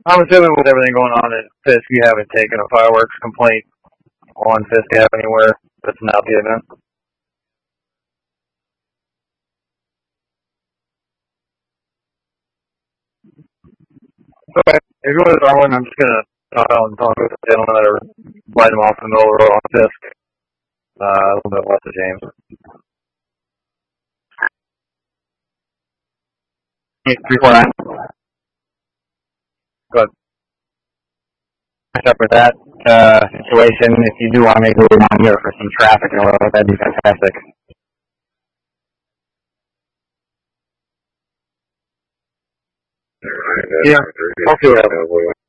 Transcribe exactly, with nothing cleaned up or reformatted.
I'm assuming with everything going on at Fisk, you haven't taken a fireworks complaint on Fisk Ave anywhere that's not the event. Okay. If you want to start one, I'm just gonna talk out and talk with the gentleman that are lighting them off in the middle of the road on Fisk. Uh, a little bit west of James. three four nine. Good. Catch up with that uh, situation. If you do want to make a move down here for some traffic and all that, that'd be fantastic. Yeah. I'll see what happens.